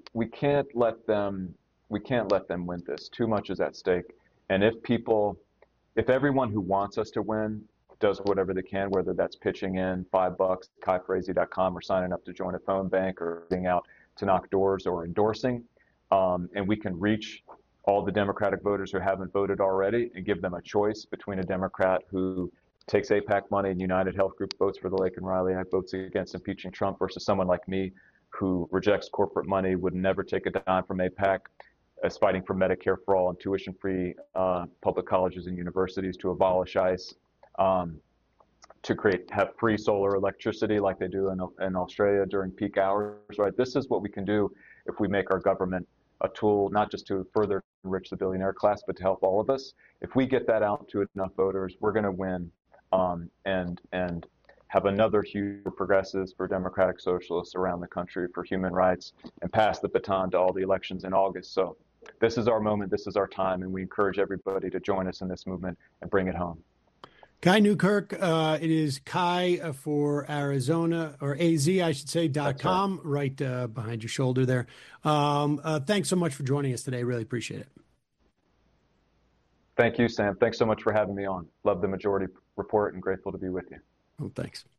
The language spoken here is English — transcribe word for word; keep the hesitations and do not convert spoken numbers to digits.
we can't let them we can't let them win this. Too much is at stake. And if people, if everyone who wants us to win does whatever they can, whether that's pitching in five bucks, kai frazee dot com, or signing up to join a phone bank, or being out to knock doors, or endorsing, um, and we can reach all the Democratic voters who haven't voted already and give them a choice between a Democrat who takes AIPAC money and United Health Group, votes for the Laken Riley Act, votes against impeaching Trump, versus someone like me who rejects corporate money, would never take a dime from AIPAC, is fighting for Medicare for all and tuition-free uh, public colleges and universities, to abolish ICE, um, to create have free solar electricity like they do in, in Australia during peak hours. Right, this is what we can do if we make our government a tool, not just to further enrich the billionaire class, but to help all of us. If we get that out to enough voters, we're going to win, um, and and have another huge for progressives, for democratic socialists around the country, for human rights, and pass the baton to all the elections in August. So this is our moment, this is our time, and we encourage everybody to join us in this movement and bring it home. Kai Newkirk, uh, it is Kai for Arizona, or A Z, I should say, dot com, right, right uh, behind your shoulder there. Um, uh, thanks so much for joining us today. Really appreciate it. Thank you, Sam. Thanks so much for having me on. Love the Majority Report and grateful to be with you. Oh, thanks.